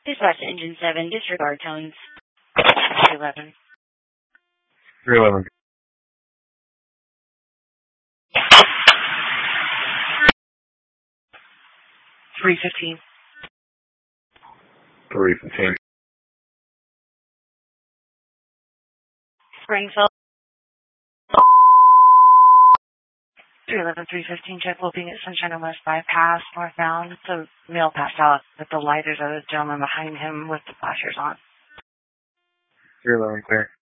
Dispatch to Engine 7, disregard tones. 311. 311. 315. 315. Springfield. 311, 315, check looking at Sunshine and West Bypass, northbound. The male passed out with the light. There's a gentleman behind him with the flashers on. 311, clear.